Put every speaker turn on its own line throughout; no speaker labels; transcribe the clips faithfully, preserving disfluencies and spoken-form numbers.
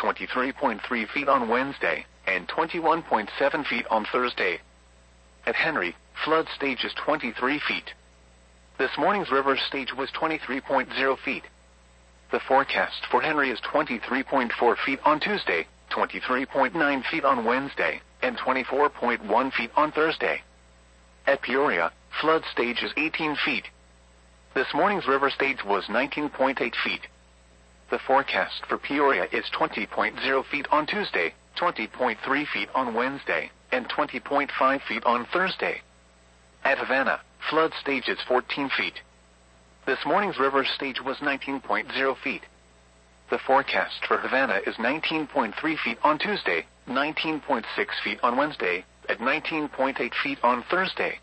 twenty-three point three feet on Wednesday, and twenty-one point seven feet on Thursday. At Henry, flood stage is twenty-three feet. This morning's river stage was twenty-three point zero feet. The forecast for Henry is twenty-three point four feet on Tuesday, twenty-three point nine feet on Wednesday, and twenty-four point one feet on Thursday. At Peoria, flood stage is eighteen feet. This morning's river stage was nineteen point eight feet. The forecast for Peoria is twenty point zero feet on Tuesday, twenty point three feet on Wednesday, and twenty point five feet on Thursday. At Havana, flood stage is fourteen feet. This morning's river stage was nineteen point zero feet. The forecast for Havana is nineteen point three feet on Tuesday, nineteen point six feet on Wednesday, and nineteen point eight feet on Thursday.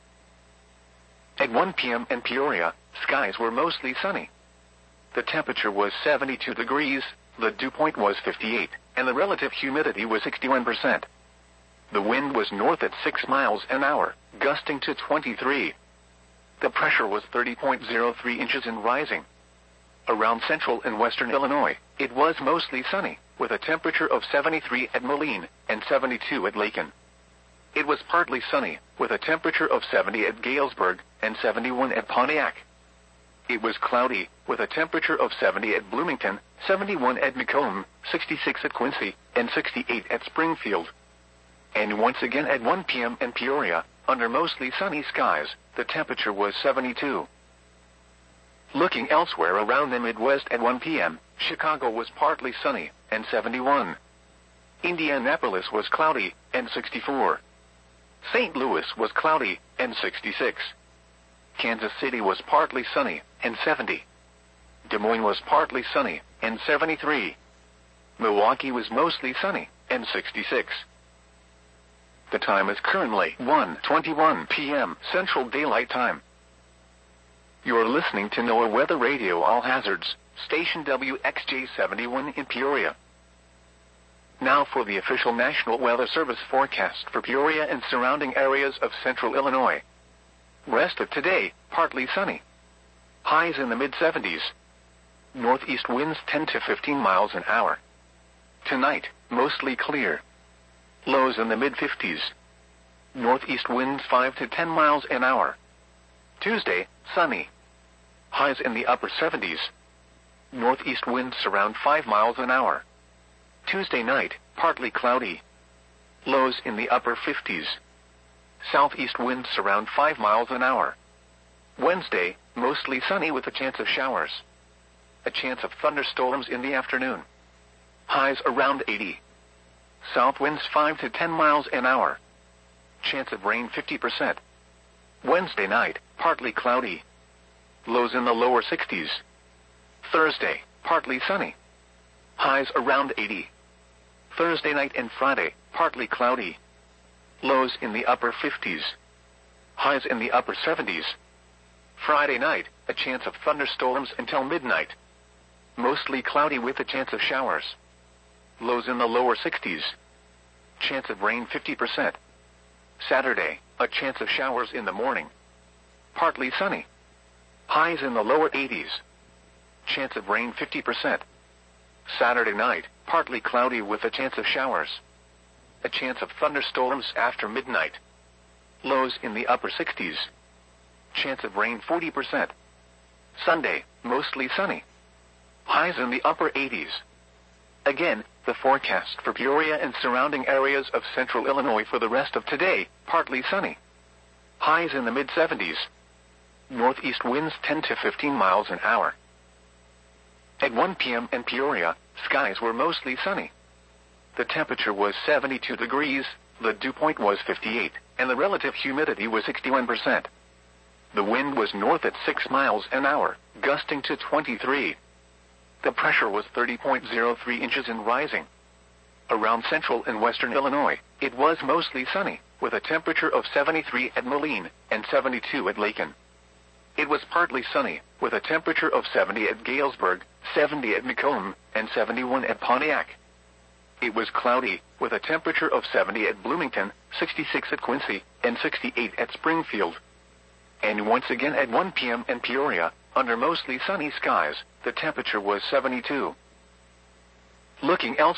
At one p m in Peoria, skies were mostly sunny. The temperature was seventy-two degrees, the dew point was fifty-eight, and the relative humidity was sixty-one percent. The wind was north at six miles an hour, gusting to twenty-three. The pressure was thirty point zero three inches and rising. Around central and western Illinois, it was mostly sunny, with a temperature of seventy-three at Moline and seventy-two at Lakin. It was partly sunny, with a temperature of seventy at Galesburg and seventy-one at Pontiac. It was cloudy, with a temperature of seventy at Bloomington, seventy-one at Macomb, sixty-six at Quincy, and sixty-eight at Springfield. And once again at one p m in Peoria, under mostly sunny skies, the temperature was seventy-two. Looking elsewhere around the Midwest at one p m, Chicago was partly sunny, and seventy-one. Indianapolis was cloudy, and sixty-four. Saint Louis was cloudy, and sixty-six. Kansas City was partly sunny, and seventy. Des Moines was partly sunny, and seventy-three. Milwaukee was mostly sunny, and sixty-six. The time is currently one twenty-one p m Central Daylight Time. You're listening to NOAA Weather Radio All Hazards, station W X J seventy-one in Peoria. Now for the official National Weather Service forecast for Peoria and surrounding areas of central Illinois. Rest of today, partly sunny. Highs in the mid seventies. Northeast winds ten to fifteen miles an hour. Tonight, mostly clear. Lows in the mid fifties. Northeast winds five to ten miles an hour. Tuesday, sunny. Highs in the upper seventies. Northeast winds around five miles an hour. Tuesday night, partly cloudy. Lows in the upper fifties. Southeast winds around five miles an hour. Wednesday, mostly sunny with a chance of showers. A chance of thunderstorms in the afternoon. Highs around eighty. South winds five to ten miles an hour. Chance of rain fifty percent. Wednesday night, partly cloudy. Lows in the lower sixties. Thursday, partly sunny. Highs around eighty. Thursday night and Friday, partly cloudy. Lows in the upper fifties. Highs in the upper seventies. Friday night, a chance of thunderstorms until midnight. Mostly cloudy with a chance of showers. Lows in the lower sixties. Chance of rain fifty percent. Saturday, a chance of showers in the morning. Partly sunny. Highs in the lower eighties. Chance of rain fifty percent. Saturday night, partly cloudy with a chance of showers. A chance of thunderstorms after midnight. Lows in the upper sixties. Chance of rain forty percent. Sunday, mostly sunny. Highs in the upper eighties. Again, the forecast for Peoria and surrounding areas of central Illinois for the rest of today, partly sunny. Highs in the mid seventies. Northeast winds ten to fifteen miles an hour. At one p m in Peoria, skies were mostly sunny. The temperature was seventy-two degrees, the dew point was fifty-eight, and the relative humidity was sixty-one percent. The wind was north at six miles an hour, gusting to twenty-three. The pressure was thirty point zero three inches and rising. Around central and western Illinois, it was mostly sunny, with a temperature of seventy-three at Moline and seventy-two at Lakin. It was partly sunny, with a temperature of seventy at Galesburg, seventy at Macomb, and seventy-one at Pontiac. It was cloudy, with a temperature of seventy at Bloomington, sixty-six at Quincy, and sixty-eight at Springfield. And once again at one p m in Peoria, under mostly sunny skies, the temperature was seventy-two. Looking elsewhere.